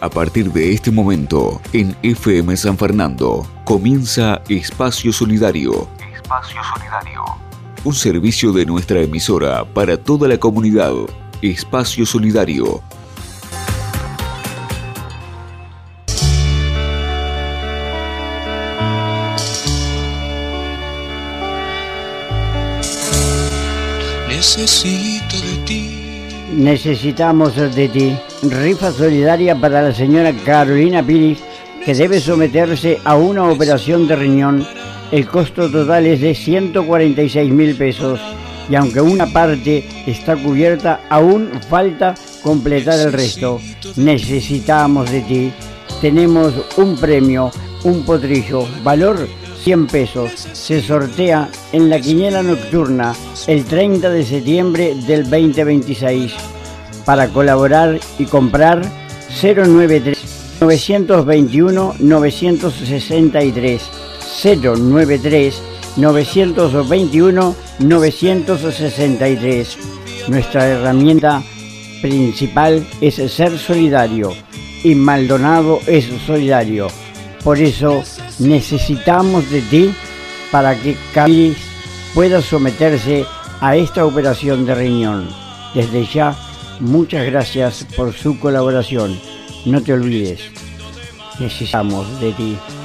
A partir de este momento, en FM San Fernando, comienza Espacio Solidario. Espacio Solidario. Un servicio de nuestra emisora para toda la comunidad. Espacio Solidario. Necesito de ti. Necesitamos de ti. Rifa solidaria para la señora Carolina Piris, que debe someterse a una operación de riñón. El costo total es de 146.000 pesos y aunque una parte está cubierta, aún falta completar el resto. Necesitamos de ti. Tenemos un premio, un potrillo, valor 100 pesos. Se sortea en la quiniela nocturna el 30 de septiembre del 2026. Para colaborar y comprar, 093 921 963 093 921 963. Nuestra herramienta principal es ser solidario y Maldonado es solidario. Por eso necesitamos de ti para que Cáceres pueda someterse a esta operación de riñón. Desde ya, muchas gracias por su colaboración. No te olvides, necesitamos de ti.